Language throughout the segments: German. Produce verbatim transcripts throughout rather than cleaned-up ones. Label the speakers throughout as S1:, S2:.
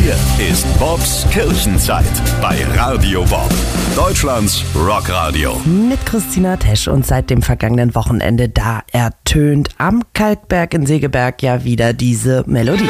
S1: Hier ist Bobs Kirchenzeit bei Radio Bob, Deutschlands Rockradio.
S2: Mit Christina Tesch und seit dem vergangenen Wochenende, da ertönt am Kalkberg in Segeberg ja wieder diese Melodie.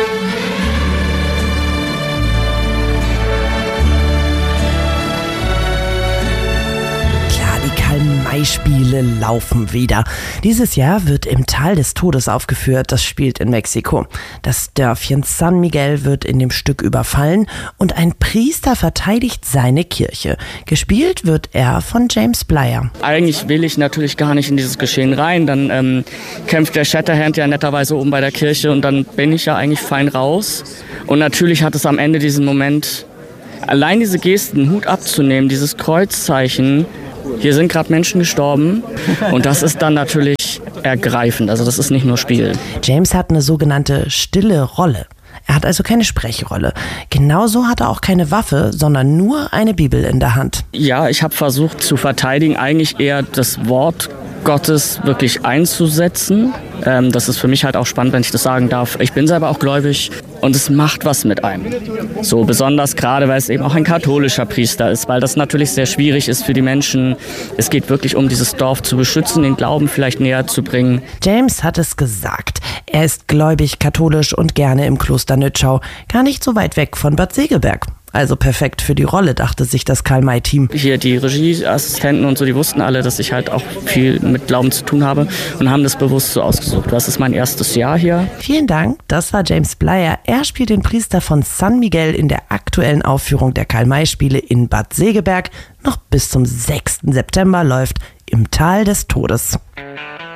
S2: Karl-May-Spiele laufen wieder. Dieses Jahr wird im Tal des Todes aufgeführt, das spielt in Mexiko. Das Dörfchen San Miguel wird in dem Stück überfallen und ein Priester verteidigt seine Kirche. Gespielt wird er von James Blyer.
S3: Eigentlich will ich natürlich gar nicht in dieses Geschehen rein, dann ähm, kämpft der Shatterhand ja netterweise oben bei der Kirche und dann bin ich ja eigentlich fein raus. Und natürlich hat es am Ende diesen Moment, allein diese Gesten, Hut abzunehmen, dieses Kreuzzeichen. Hier sind gerade Menschen gestorben und das ist dann natürlich ergreifend. Also das ist nicht nur Spiel.
S2: James hat eine sogenannte stille Rolle. Er hat also keine Sprechrolle. Genauso hat er auch keine Waffe, sondern nur eine Bibel in der Hand.
S3: Ja, ich habe versucht zu verteidigen, eigentlich eher das Wort Gottes wirklich einzusetzen. Ähm, das ist für mich halt auch spannend, wenn ich das sagen darf. Ich bin selber auch gläubig und es macht was mit einem. So besonders gerade, weil es eben auch ein katholischer Priester ist, weil das natürlich sehr schwierig ist für die Menschen. Es geht wirklich um dieses Dorf zu beschützen, den Glauben vielleicht näher zu bringen.
S2: James hat es gesagt. Er ist gläubig, katholisch und gerne im Kloster Nützschau. Gar nicht so weit weg von Bad Segeberg. Also perfekt für die Rolle, dachte sich das Karl-May-Team.
S3: Hier die Regieassistenten und so, die wussten alle, dass ich halt auch viel mit Glauben zu tun habe und haben das bewusst so ausgesucht. Das ist mein erstes Jahr hier.
S2: Vielen Dank, das war James Blyer. Er spielt den Priester von San Miguel in der aktuellen Aufführung der Karl-May-Spiele in Bad Segeberg. Noch bis zum sechsten September läuft Im Tal des Todes.